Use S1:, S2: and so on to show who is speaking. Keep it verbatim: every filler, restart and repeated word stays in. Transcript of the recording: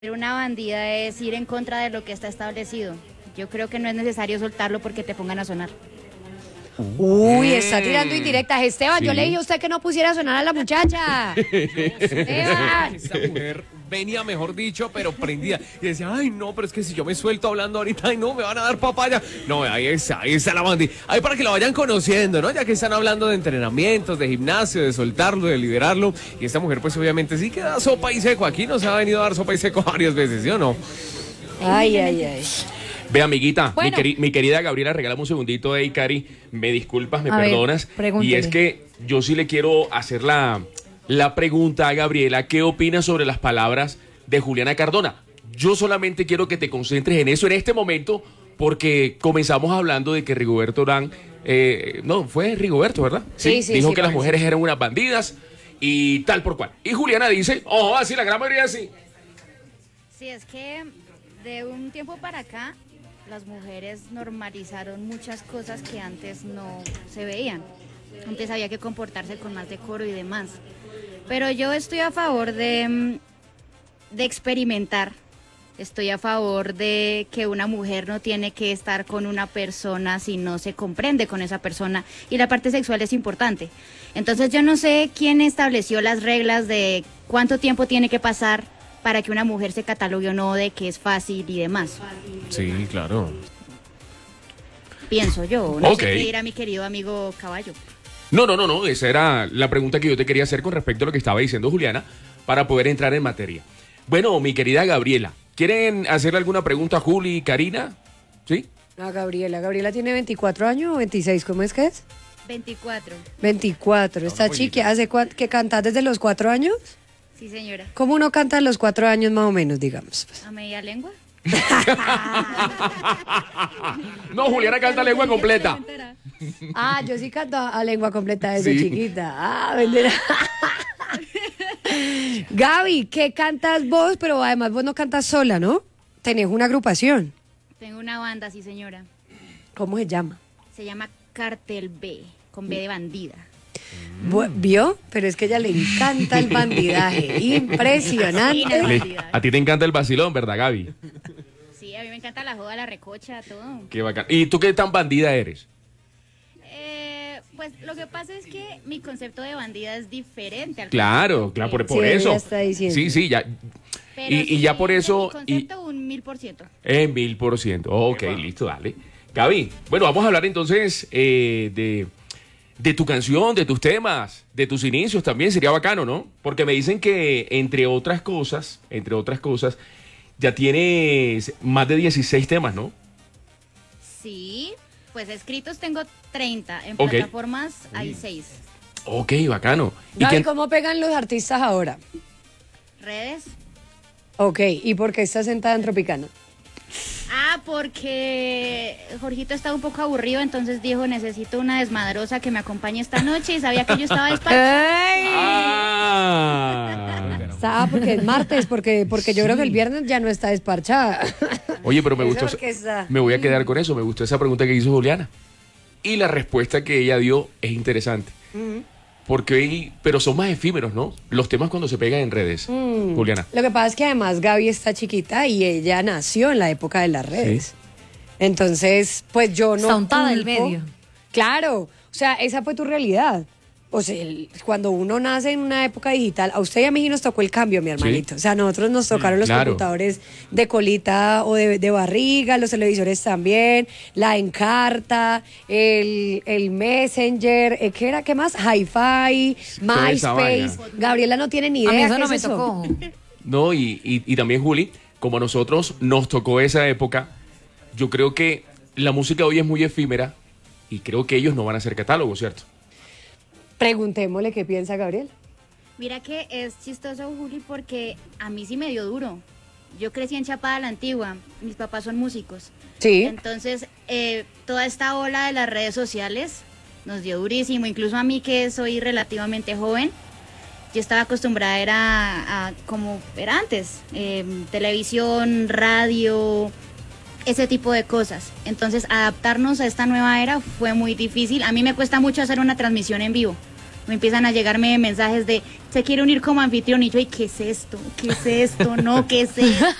S1: Ser una bandida es ir en contra de lo que está establecido. Yo creo que no es necesario soltarlo porque te pongan a sonar.
S2: Uy, está tirando indirectas. Esteban,
S3: Sí.
S2: yo le dije a usted que no pusiera a sonar a la muchacha. Esteban.
S3: Esa mujer venía, mejor dicho, pero prendida. Y decía, ay, no, pero es que si yo me suelto hablando ahorita, ay, no, me van a dar papaya. No, ahí está, ahí está la bandida. Ahí para que la vayan conociendo, ¿no? Ya que están hablando de entrenamientos, de gimnasio, de soltarlo, de liberarlo. Y esta mujer, pues, obviamente, sí que da sopa y seco. Aquí nos ha venido a dar sopa y seco varias veces, ¿sí o no?
S2: Ay, ay, ay.
S4: Ve, amiguita,
S2: Bueno.
S4: mi, queri- mi querida Gabriela, regálame un segundito, hey, Cari, me disculpas, me
S2: A ver,
S4: perdonas.
S2: pregúntele.
S4: Y es que yo sí le quiero hacer la, la pregunta a Gabriela, ¿qué opinas sobre las palabras de Juliana Cardona? Yo solamente quiero que te concentres en eso en este momento, porque comenzamos hablando de que Rigoberto Urán, eh, no, fue Rigoberto, ¿verdad?
S2: Sí, sí,
S4: Dijo
S2: sí,
S4: que las
S2: parece.
S4: mujeres eran unas bandidas y tal por cual. Y Juliana dice, oh, así la gran mayoría sí.
S1: Sí, es que de un tiempo para acá las mujeres normalizaron muchas cosas que antes no se veían. Antes había que comportarse con más decoro y demás. Pero yo estoy a favor de, mm, de experimentar. Estoy a favor de que una mujer no tiene que estar con una persona si no se comprende con esa persona. Y la parte sexual es importante. Entonces yo no sé quién estableció las reglas de cuánto tiempo tiene que pasar para que una mujer se catalogue o no de que es fácil y demás.
S3: Sí, claro.
S1: Pienso yo, no
S4: Ok.
S1: sé qué dirá mi querido amigo Caballo.
S4: No, no, no, no, esa era la pregunta que yo te quería hacer con respecto a lo que estaba diciendo Juliana para poder entrar en materia. Bueno, mi querida Gabriela, ¿quieren hacerle alguna pregunta a Juli y Karina? ¿Sí?
S2: A Gabriela. Gabriela tiene veinticuatro años o veintiséis, ¿cómo es que es?
S1: veinticuatro.
S2: veinticuatro. ¿Está
S4: pollita.
S2: chiqui? ¿Hace cuán- que canta desde los cuatro años?
S1: Sí, señora.
S2: ¿Cómo uno canta a los cuatro años más o menos, digamos? Pues?
S1: ¿A media lengua?
S4: No, Juliana canta lengua completa.
S2: Ah, yo sí canto a lengua completa desde
S4: Sí.
S2: chiquita. Ah, vendera. Gaby, ¿qué cantas vos? Pero además vos no cantas sola, ¿no? Tenés una agrupación.
S1: Tengo una banda, sí, señora.
S2: ¿Cómo se llama?
S1: Se llama Cartel B, con B de bandida.
S2: Bu- ¿Vio? Pero es que a ella le encanta el bandidaje. Impresionante.
S4: Le- a ti te encanta el vacilón, ¿verdad, Gaby?
S1: Sí, a mí me encanta la joda, la recocha, todo.
S4: Qué bacán. ¿Y tú qué tan bandida eres?
S1: Eh, pues lo que pasa es que mi concepto de bandida es diferente al
S4: Claro,
S1: concepto
S4: claro, por,
S1: que-
S4: por
S2: Sí,
S4: eso.
S2: ella está diciendo.
S4: Sí, sí, ya.
S1: Pero
S4: Y, y
S1: sí,
S4: ya por
S1: de
S4: eso.
S1: Mi
S4: Y,
S1: concepto, un mil por ciento.
S4: en mil por ciento. Ok, listo, dale. Gaby, bueno, vamos a hablar entonces eh, de, de tu canción, de tus temas, de tus inicios también. Sería bacano, ¿no? Porque me dicen que, entre otras cosas, entre otras cosas, ya tienes más de dieciséis temas, ¿no?
S1: Sí, pues escritos tengo treinta, en
S4: Ok.
S1: plataformas hay seis.
S4: Ok, bacano. ¿Y
S2: Gaby,
S4: quién-
S2: ¿cómo pegan los artistas ahora?
S1: Redes.
S2: Ok, ¿y por qué estás sentada en Tropicana?
S1: Ah, porque Jorgito estaba un poco aburrido, entonces dijo, necesito una desmadrosa que me acompañe esta noche y sabía que yo estaba despachada.
S2: ¡Ay!
S4: Ah.
S2: Ah, porque es martes, porque, porque yo creo que el viernes ya no está desparchada.
S4: Oye, pero me
S2: Esa
S4: gustó.
S2: orquesta.
S4: Me voy a quedar con eso. Me gustó esa pregunta que hizo Juliana. Y la respuesta que ella dio es interesante. Porque hoy, pero son más efímeros, ¿no? Los temas cuando se pegan en redes.
S2: Mm.
S4: Juliana.
S2: Lo que pasa es que además Gaby está chiquita y ella nació en la época de las redes. Entonces, pues yo no.
S5: Está untada del
S2: culpo-
S5: medio.
S2: Claro, o sea, esa fue tu realidad. O sea, el- cuando uno nace en una época digital, a usted y a mí nos tocó el cambio, mi hermanito. O sea, a nosotros nos tocaron los
S4: claro.
S2: computadores de colita o de, de barriga, los televisores también, la encarta, el, el Messenger, eh, ¿qué era? ¿Qué más? Hi-Fi,
S4: toda esa
S2: MySpace.
S4: vaina.
S2: Gabriela no tiene ni idea.
S5: A mí eso
S2: qué
S5: no
S2: es
S5: me
S2: eso.
S5: tocó.
S4: No, y, y, y también, Juli, como a nosotros nos tocó esa época, yo creo que la música hoy es muy efímera y creo que ellos no van a hacer catálogo, ¿cierto?
S2: Preguntémosle qué piensa Gabriel.
S1: Mira que es chistoso, Juli, porque a mí sí me dio duro. Yo crecí en Chapada la Antigua, mis papás son músicos.
S2: Sí.
S1: Entonces, eh, toda esta ola de las redes sociales nos dio durísimo, incluso a mí que soy relativamente joven. Yo estaba acostumbrada era a, a como era antes, eh, televisión, radio, ese tipo de cosas. Entonces, adaptarnos a esta nueva era fue muy difícil. A mí me cuesta mucho hacer una transmisión en vivo. me empiezan a llegarme mensajes de, se quiere unir como anfitrión, y yo, ¿y qué es esto? ¿Qué es esto? No, ¿qué es esto?